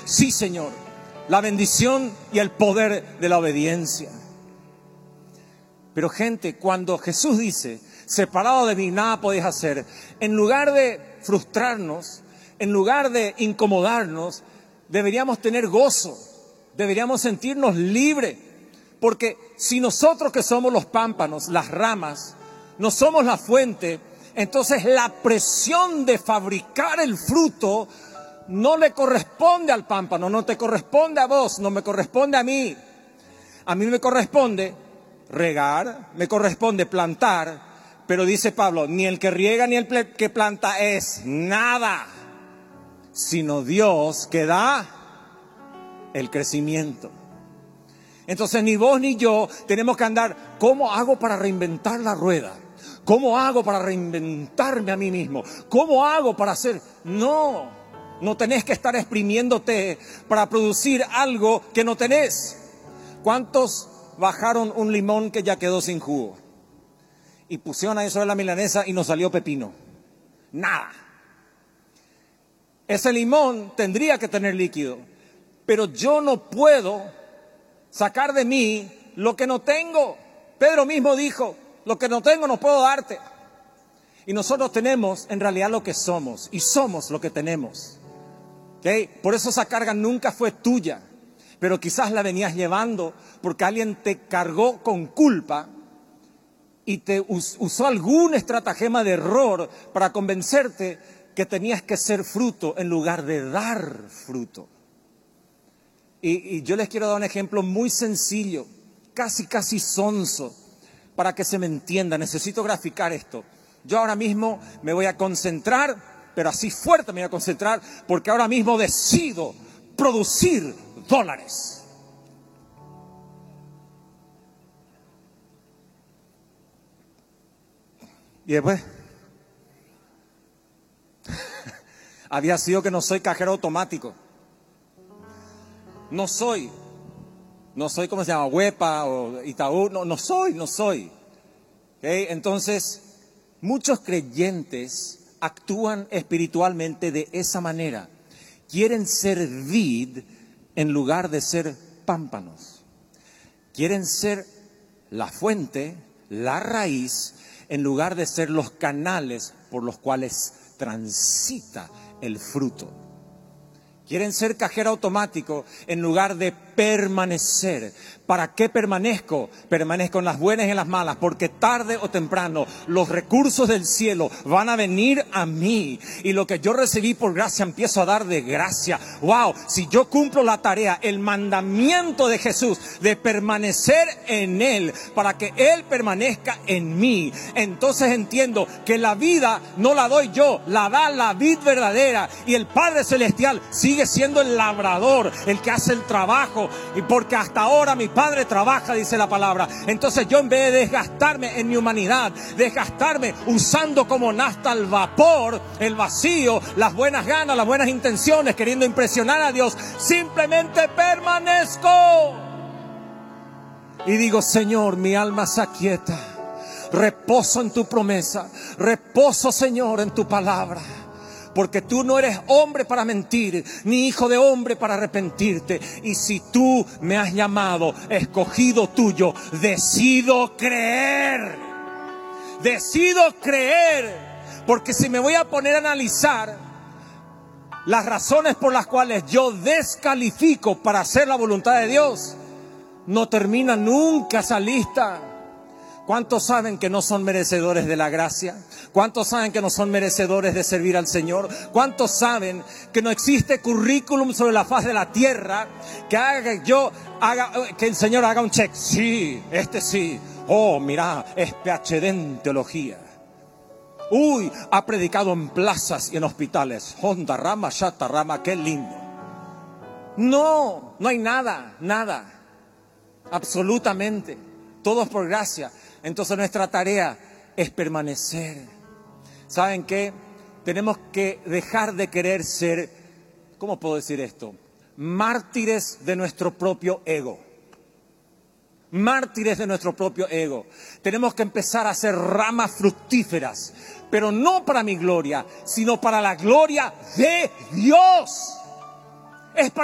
sí, Señor, la bendición y el poder de la obediencia. Pero gente, cuando Jesús dice, separado de mí nada podéis hacer, en lugar de frustrarnos, en lugar de incomodarnos, deberíamos tener gozo, deberíamos sentirnos libres, porque si nosotros que somos los pámpanos, las ramas, no somos la fuente, entonces la presión de fabricar el fruto no le corresponde al pámpano, no te corresponde a vos, no me corresponde a mí. A mí me corresponde regar, me corresponde plantar, pero dice Pablo, ni el que riega ni el que planta es nada, sino Dios que da el crecimiento. Entonces ni vos ni yo tenemos que andar, ¿cómo hago para reinventar la rueda? ¿Cómo hago para reinventarme a mí mismo? ¿Cómo hago para hacer? No tenés que estar exprimiéndote para producir algo que no tenés. ¿Cuántos bajaron un limón que ya quedó sin jugo? Y pusieron ahí sobre la milanesa y nos salió pepino. Nada. Ese limón tendría que tener líquido, pero yo no puedo sacar de mí lo que no tengo. Pedro mismo dijo, lo que no tengo no puedo darte. Y nosotros tenemos en realidad lo que somos, y somos lo que tenemos. ¿Okay? Por eso esa carga nunca fue tuya, pero quizás la venías llevando porque alguien te cargó con culpa y te usó algún estratagema de error para convencerte que tenías que ser fruto en lugar de dar fruto. Y yo les quiero dar un ejemplo muy sencillo, casi sonso, para que se me entienda. Necesito graficar esto. Yo ahora mismo me voy a concentrar, pero así fuerte me voy a concentrar, porque ahora mismo decido producir dólares. Y después, había sido que no soy cajero automático. No soy, ¿cómo se llama? Huepa o Itaú, no soy. ¿Okay? Entonces, muchos creyentes actúan espiritualmente de esa manera. Quieren ser vid en lugar de ser pámpanos. Quieren ser la fuente, la raíz, en lugar de ser los canales por los cuales transita el fruto. Quieren ser cajero automático en lugar de permanecer. ¿Para qué permanezco? Permanezco en las buenas y en las malas, porque tarde o temprano los recursos del cielo van a venir a mí. Y lo que yo recibí por gracia empiezo a dar de gracia. ¡Wow! Si yo cumplo la tarea, el mandamiento de Jesús de permanecer en Él, para que Él permanezca en mí, entonces entiendo que la vida no la doy yo, la da la vid verdadera. Y el Padre Celestial sigue siendo el labrador, el que hace el trabajo. Y porque hasta ahora mi Padre trabaja, dice la palabra. Entonces yo, en vez de desgastarme en mi humanidad, desgastarme usando como nafta el vapor, el vacío, las buenas ganas, las buenas intenciones, queriendo impresionar a Dios, simplemente permanezco. Y digo, Señor, mi alma se aquieta. Reposo en tu promesa. Reposo, Señor, en tu palabra. Porque tú no eres hombre para mentir, ni hijo de hombre para arrepentirte. Y si tú me has llamado, escogido tuyo, decido creer. Decido creer. Porque si me voy a poner a analizar las razones por las cuales yo descalifico para hacer la voluntad de Dios, no termina nunca esa lista. ¿Cuántos saben que no son merecedores de la gracia? ¿Cuántos saben que no son merecedores de servir al Señor? ¿Cuántos saben que no existe currículum sobre la faz de la tierra que haga que el Señor haga un check? Sí, sí. Oh, mira, es PhD en teología. Uy, ha predicado en plazas y en hospitales. Honda Rama, Shata Rama, qué lindo. No hay nada. Absolutamente. Todo es por gracia. Entonces nuestra tarea es permanecer. ¿Saben qué? Tenemos que dejar de querer ser, ¿cómo puedo decir esto? Mártires de nuestro propio ego. Mártires de nuestro propio ego. Tenemos que empezar a ser ramas fructíferas, pero no para mi gloria, sino para la gloria de Dios. Es para